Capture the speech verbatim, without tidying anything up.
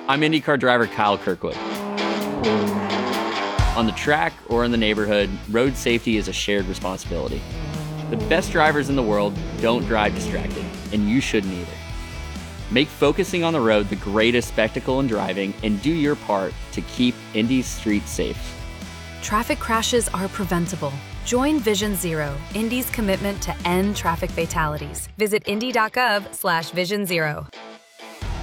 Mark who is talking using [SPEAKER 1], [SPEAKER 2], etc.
[SPEAKER 1] I'm IndyCar driver Kyle Kirkwood. On the track or in the neighborhood, road safety is a shared responsibility. The best drivers in the world don't drive distracted, and you shouldn't either. Make focusing on the road the greatest spectacle in driving and do your part to keep Indy's streets safe.
[SPEAKER 2] Traffic crashes are preventable. Join Vision Zero, Indy's commitment to end traffic fatalities. Visit indy dot gov slash vision zero.